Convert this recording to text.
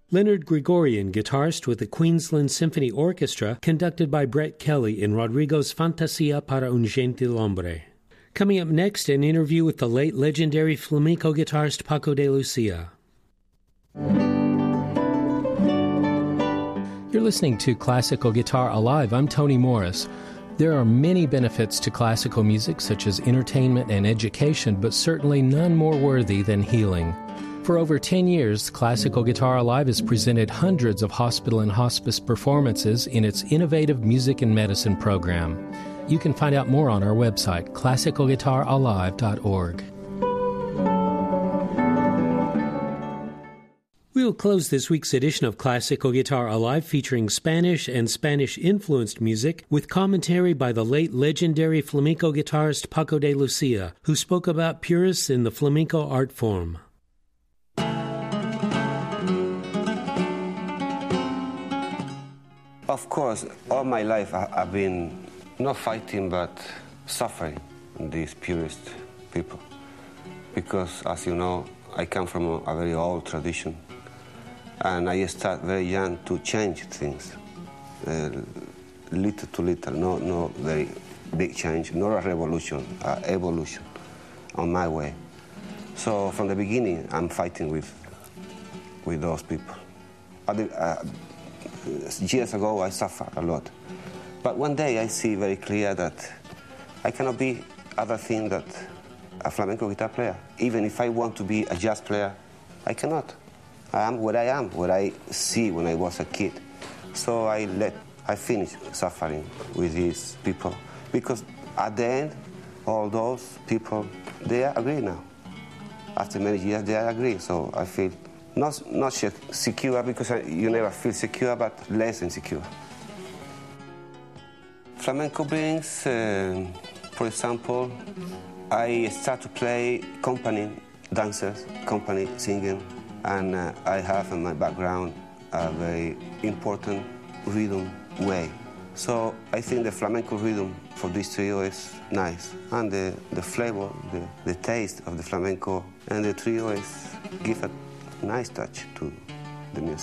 Leonard Gregorian, guitarist with the Queensland Symphony Orchestra, conducted by Brett Kelly in Rodrigo's Fantasia para un gentil hombre. Coming up next, an interview with the late legendary flamenco guitarist Paco de Lucia. You're listening to Classical Guitar Alive. I'm Tony Morris. There are many benefits to classical music, such as entertainment and education, but certainly none more worthy than healing. For over 10 years, Classical Guitar Alive has presented hundreds of hospital and hospice performances in its innovative music and medicine program. You can find out more on our website, classicalguitaralive.org. We'll close this week's edition of Classical Guitar Alive featuring Spanish and Spanish-influenced music with commentary by the late legendary flamenco guitarist Paco de Lucia, who spoke about purists in the flamenco art form. Of course, all my life I've been not fighting but suffering these purist people. Because, as you know, I come from a very old tradition. And I start very young to change things, little to little, no very big change, not a revolution, evolution on my way. So from the beginning, I'm fighting with those people. Years ago, I suffered a lot. But one day, I see very clear that I cannot be other thing than a flamenco guitar player. Even if I want to be a jazz player, I cannot. I am, what I see when I was a kid. So I finished suffering with these people. Because at the end, all those people, they agree now. After many years, they agree. So I feel not secure, because you never feel secure, but less insecure. Flamenco brings, for example, I start to play company dancers, company singing, and I have in my background a very important rhythm way. So I think the flamenco rhythm for this trio is nice, and the flavor, the taste of the flamenco and the trio give a nice touch to the music.